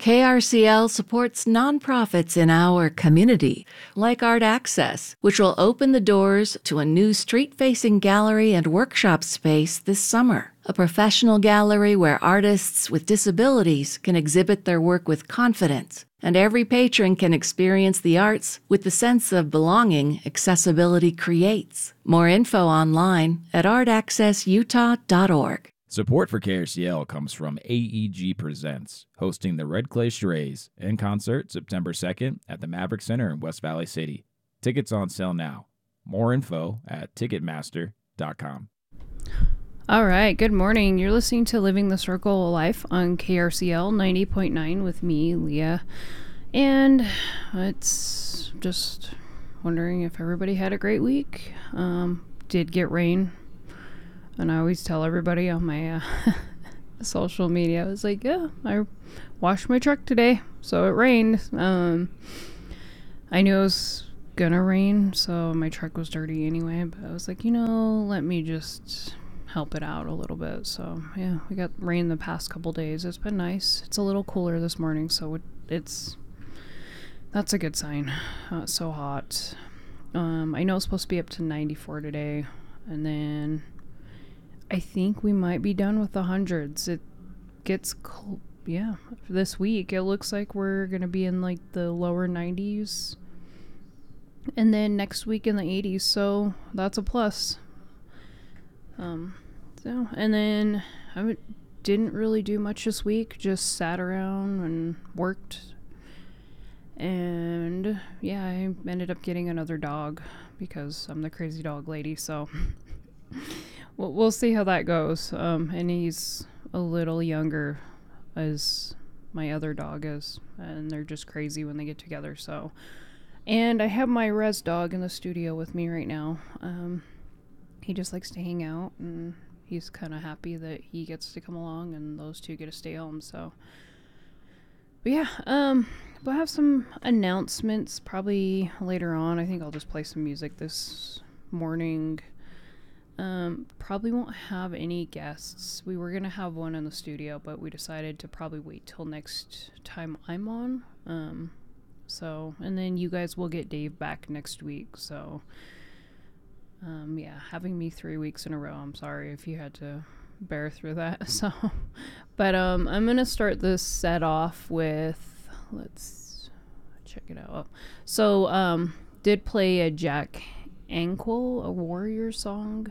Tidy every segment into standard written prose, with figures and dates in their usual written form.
KRCL supports nonprofits in our community, like Art Access, which will open the doors to a new street-facing gallery and workshop space this summer. A professional gallery where artists with disabilities can exhibit their work with confidence, and every patron can experience the arts with the sense of belonging accessibility creates. More info online at artaccessutah.org. Support for KRCL comes from AEG Presents, hosting the Red Clay Charades in concert September 2nd at the Maverick Center in West Valley City. Tickets on sale now. More info at Ticketmaster.com. All right, good morning. You're listening to Living the Circle of Life on KRCL 90.9 with me, Leah. And it's just wondering if everybody had a great week. Did get rain. And I always tell everybody on my social media, I was like, yeah, I washed my truck today, so it rained. I knew it was gonna rain, so my truck was dirty anyway, but I was like, let me just help it out a little bit. So, yeah, we got rain the past couple days. It's been nice. It's a little cooler this morning, so that's a good sign. It's so hot. I know it's supposed to be up to 94 today, and then I think we might be done with the hundreds. It gets this week it looks like we're gonna be in like the lower 90s, and then next week in the 80s, so that's a plus. And then I didn't really do much this week, just sat around and worked, and yeah, I ended up getting another dog because I'm the crazy dog lady, so we'll see how that goes. And he's a little younger as my other dog is, and they're just crazy when they get together. So, and I have my res dog in the studio with me right now. He just likes to hang out, and he's kind of happy that he gets to come along and those two get to stay home. So, but yeah, we'll have some announcements probably later on. I think I'll just play some music this morning. Probably won't have any guests. We were gonna have one in the studio, but we decided to probably wait till next time I'm on. So, and then you guys will get Dave back next week. So, yeah, having me 3 weeks in a row. I'm sorry if you had to bear through that. So, but, I'm gonna start this set off with, let's check it out. So, did play a Jack Ankle, a Warrior song.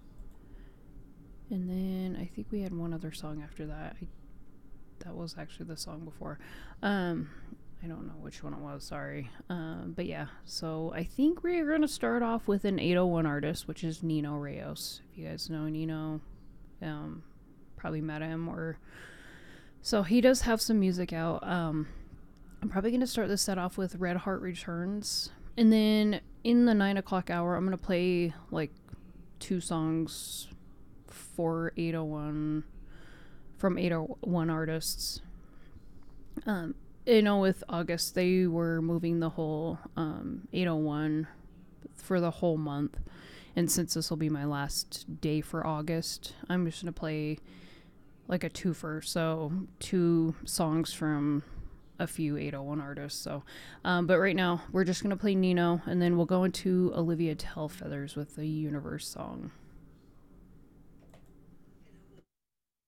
And then I think we had one other song after that. That was actually the song before. I don't know which one it was, sorry. But yeah, so I think we're going to start off with an 801 artist, which is Nino Reyes. If you guys know Nino, probably met him. So he does have some music out. I'm probably going to start this set off with Red Heart Returns. And then in the 9 o'clock hour, I'm going to play like 2 songs for 801 from 801 artists. With August, they were moving the whole 801 for the whole month. And since this will be my last day for August, I'm just going to play like a twofer. So 2 songs from a few 801 artists. So, but right now we're just going to play Nino, and then we'll go into Olivia Tailfeathers with the Universe song.